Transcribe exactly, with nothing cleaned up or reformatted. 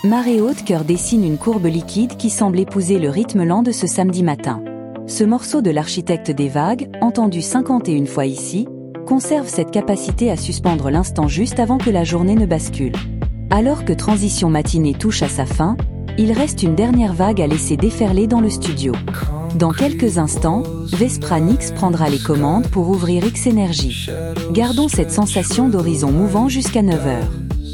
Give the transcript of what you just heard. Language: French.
Marée haute, Cœur dessine une courbe liquide qui semble épouser le rythme lent de ce samedi matin. Ce morceau de l'architecte des vagues, entendu cinquante et une fois ici, conserve cette capacité à suspendre l'instant juste avant que la journée ne bascule. Alors que Transition matinée touche à sa fin, il reste une dernière vague à laisser déferler dans le studio. Dans quelques instants, Vespra Nix prendra les commandes pour ouvrir X Energy. Gardons cette sensation d'horizon mouvant jusqu'à neuf heures.